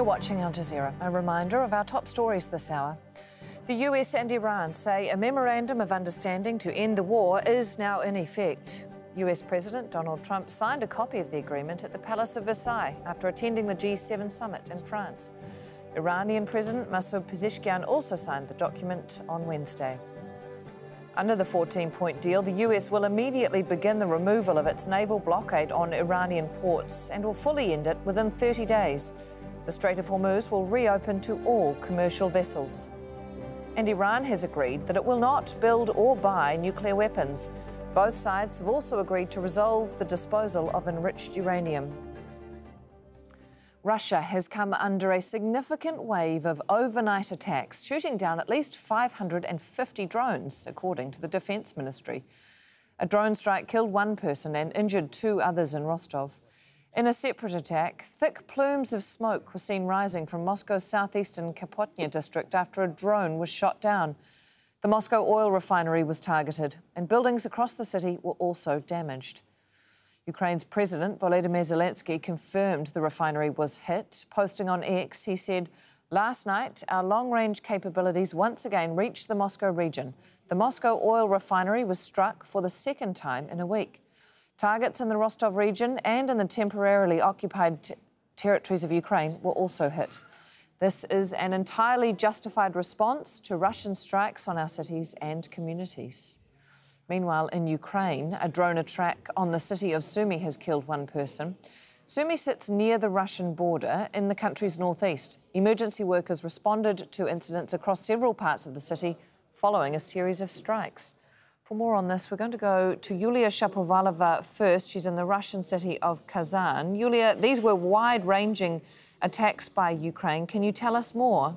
You're watching Al Jazeera. A reminder of our top stories this hour. The US and Iran say a memorandum of understanding to end the war is now in effect. US President Donald Trump signed a copy of the agreement at the Palace of Versailles after attending the G7 summit in France. Iranian President Masoud Pezeshkian also signed the document on Wednesday. Under the 14-point deal, the US will immediately begin the removal of its naval blockade on Iranian ports and will fully end it within 30 days. The Strait of Hormuz will reopen to all commercial vessels. And Iran has agreed that it will not build or buy nuclear weapons. Both sides have also agreed to resolve the disposal of enriched uranium. Russia has come under a significant wave of overnight attacks, shooting down at least 550 drones, according to the Defence Ministry. A drone strike killed one person and injured two others in Rostov. In a separate attack, thick plumes of smoke were seen rising from Moscow's southeastern Kapotnya district after a drone was shot down. The Moscow oil refinery was targeted, and buildings across the city were also damaged. Ukraine's President Volodymyr Zelensky confirmed the refinery was hit. Posting on X, he said, "Last night, our long-range capabilities once again reached the Moscow region. The Moscow oil refinery was struck for the second time in a week. Targets in the Rostov region and in the temporarily occupied territories of Ukraine were also hit. This is an entirely justified response to Russian strikes on our cities and communities." Meanwhile, in Ukraine, a drone attack on the city of Sumy has killed one person. Sumy sits near the Russian border in the country's northeast. Emergency workers responded to incidents across several parts of the city following a series of strikes. For more on this, we're going to go to Yulia Shapovalova first. She's in the Russian city of Kazan. Yulia, these were wide-ranging attacks by Ukraine. Can you tell us more?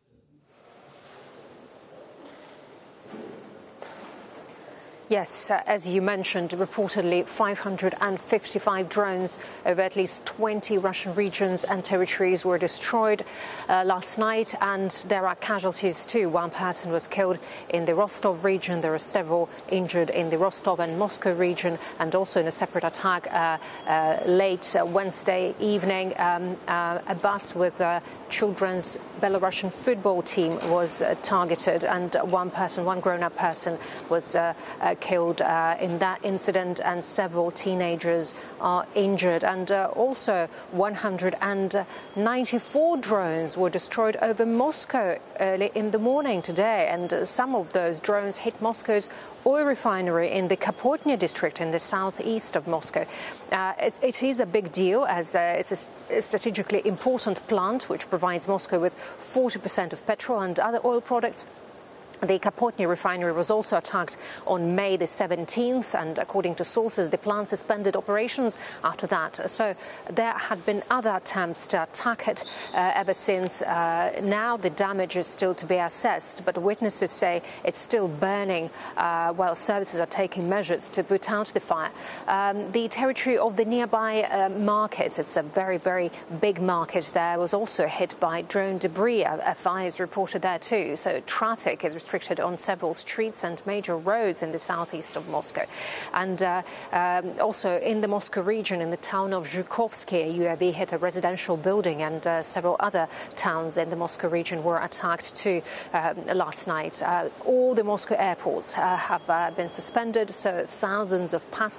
Yes, as you mentioned, reportedly 555 drones over at least 20 Russian regions and territories were destroyed last night, and there are casualties too. One person was killed in the Rostov region. There are several injured in the Rostov and Moscow region, and also in a separate attack late Wednesday evening. A bus with children's Belarusian football team was targeted, and one grown-up person was killed in that incident, and several teenagers are injured. And also 194 drones were destroyed over Moscow early in the morning today, and some of those drones hit Moscow's oil refinery in the Kapotnya district in the southeast of Moscow. It is a big deal, as it's a strategically important plant which provides Moscow with 40% of petrol and other oil products. The Kapotnya refinery was also attacked on May the 17th, and according to sources, the plant suspended operations after that. So there had been other attempts to attack it ever since. Now the damage is still to be assessed, but witnesses say it's still burning while services are taking measures to put out the fire. The territory of the nearby market, it's a very, very big market there, was also hit by drone debris. A fire is reported there too, so traffic is restricted on several streets and major roads in the southeast of Moscow. And also in the Moscow region, in the town of Zhukovsky, a UAV hit a residential building, and several other towns in the Moscow region were attacked too last night. All the Moscow airports have been suspended, so thousands of passengers